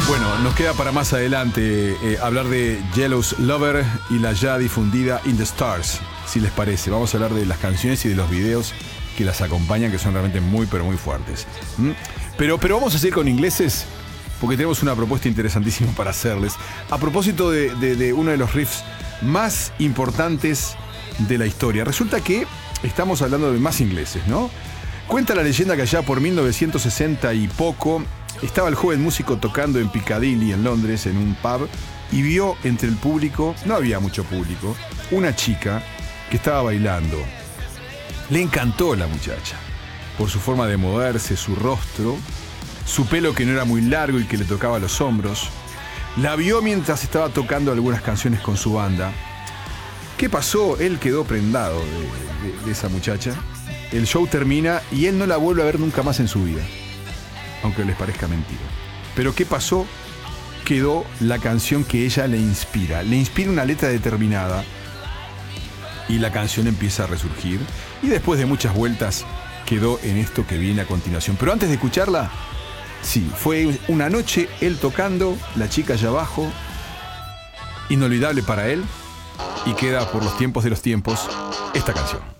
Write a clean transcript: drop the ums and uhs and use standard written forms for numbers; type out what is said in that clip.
Bueno, nos queda para más adelante hablar de Jealous Lover y la ya difundida In the Stars, si les parece. Vamos a hablar de las canciones y de los videos que las acompañan, que son realmente muy, pero muy fuertes. Pero vamos a seguir con ingleses, porque tenemos una propuesta interesantísima para hacerles. A propósito de uno de los riffs más importantes de la historia. Resulta que estamos hablando de más ingleses, ¿no? Cuenta la leyenda que allá por 1960 y poco estaba el joven músico tocando en Piccadilly, en Londres, en un pub, y vio entre el público, no había mucho público, una chica que estaba bailando. Le encantó la muchacha, por su forma de moverse, su rostro, su pelo que no era muy largo y que le tocaba los hombros. La vio mientras estaba tocando algunas canciones con su banda. ¿Qué pasó? Él quedó prendado de esa muchacha. El show termina y él no la vuelve a ver nunca más en su vida, aunque les parezca mentira. Pero ¿qué pasó? Quedó la canción que ella le inspira. Le inspira una letra determinada y la canción empieza a resurgir. Y después de muchas vueltas quedó en esto que viene a continuación. Pero antes de escucharla, sí, fue una noche él tocando, la chica allá abajo, inolvidable para él, y queda por los tiempos de los tiempos esta canción.